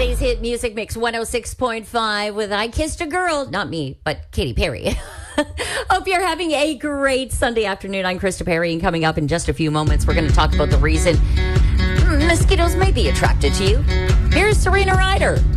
today's hit music mix 106.5 with I Kissed a Girl. Not me, but Katy Perry. Hope you're having a great Sunday afternoon. I'm Krista Perry, and coming up in just a few moments, we're going to talk about the reason mosquitoes may be attracted to you. Here's Serena Ryder.